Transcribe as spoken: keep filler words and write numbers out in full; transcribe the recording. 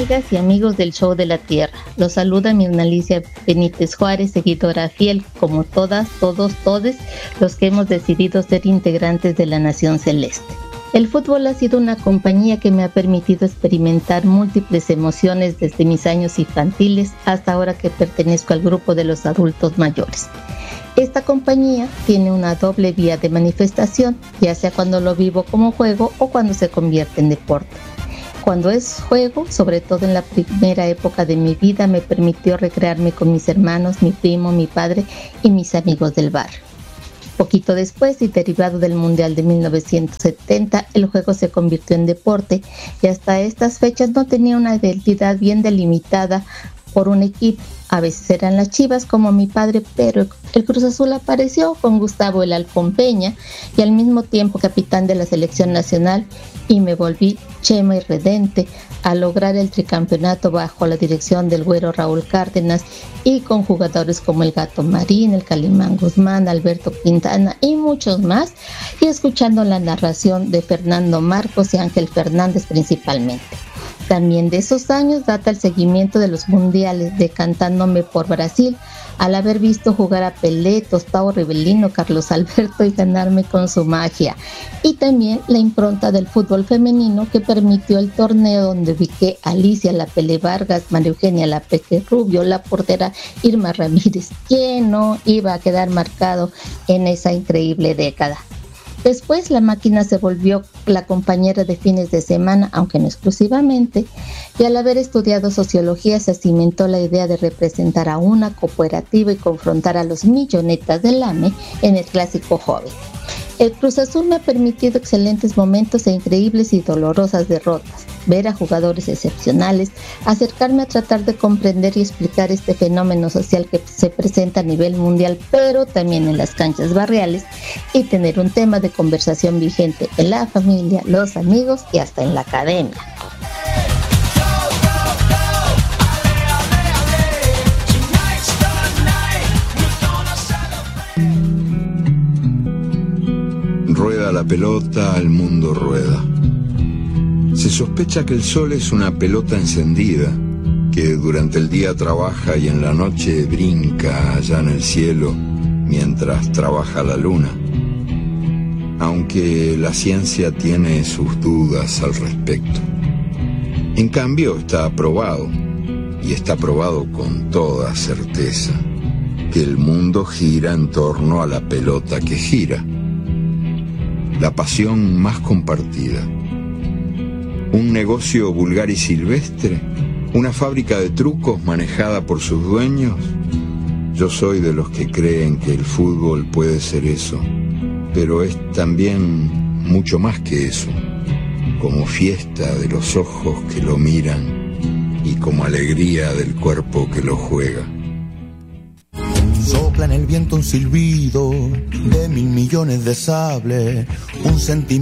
amigas y amigos del Show de la Tierra. Los saluda Mirna Alicia Benítez Juárez, seguidora fiel, como todas, todos, todes, los que hemos decidido ser integrantes de la Nación Celeste. El fútbol ha sido una compañía que me ha permitido experimentar múltiples emociones desde mis años infantiles hasta ahora que pertenezco al grupo de los adultos mayores. Esta compañía tiene una doble vía de manifestación, ya sea cuando lo vivo como juego o cuando se convierte en deporte. Cuando es juego, sobre todo en la primera época de mi vida, me permitió recrearme con mis hermanos, mi primo, mi padre y mis amigos del barrio. Poquito después, y derivado del Mundial de mil novecientos setenta, el juego se convirtió en deporte y hasta estas fechas no tenía una identidad bien delimitada por un equipo. A veces eran las Chivas como mi padre, pero el Cruz Azul apareció con Gustavo el Halcón Peña y al mismo tiempo capitán de la selección nacional, y me volví chema irredente a lograr el tricampeonato bajo la dirección del güero Raúl Cárdenas y con jugadores como el Gato Marín, el Calimán Guzmán, Alberto Quintana y muchos más, y escuchando la narración de Fernando Marcos y Ángel Fernández principalmente. También de esos años data el seguimiento de los mundiales, decantándome por Brasil, al haber visto jugar a Pelé, Tostao Rivelino, Carlos Alberto y ganarme con su magia. Y también la impronta del fútbol femenino que permitió el torneo donde ubiqué a Alicia La Pele Vargas, María Eugenia La Peque Rubio, la portera Irma Ramírez. ¿Quién no iba a quedar marcado en esa increíble década? Después la máquina se volvió la compañera de fines de semana, aunque no exclusivamente, y al haber estudiado sociología se cimentó la idea de representar a una cooperativa y confrontar a los millonetas del A M E en el clásico joven. El Cruz Azul me ha permitido excelentes momentos e increíbles y dolorosas derrotas, ver a jugadores excepcionales, acercarme a tratar de comprender y explicar este fenómeno social que se presenta a nivel mundial, pero también en las canchas barriales, y tener un tema de conversación vigente en la familia, los amigos y hasta en la academia. Rueda la pelota, el mundo rueda. Se sospecha que el sol es una pelota encendida, que durante el día trabaja y en la noche brinca allá en el cielo mientras trabaja la luna. Aunque la ciencia tiene sus dudas al respecto. En cambio está probado, y está probado con toda certeza, que el mundo gira en torno a la pelota que gira. La pasión más compartida. Un negocio vulgar y silvestre, una fábrica de trucos manejada por sus dueños. Yo soy de los que creen que el fútbol puede ser eso, pero es también mucho más que eso, como fiesta de los ojos que lo miran y como alegría del cuerpo que lo juega. Sopla en el viento un silbido de mil millones de sables, un sentimiento